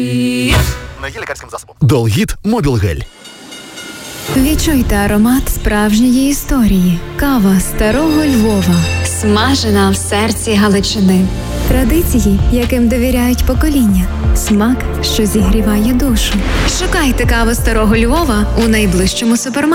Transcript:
Не є лікарським засобом. Долгіт Мобілгель. Відчуйте аромат справжньої історії. Кава старого Львова. Смажена в серці Галичини. Традиції, яким довіряють покоління. Смак, що зігріває душу. Шукайте каву старого Львова у найближчому супермаркеті.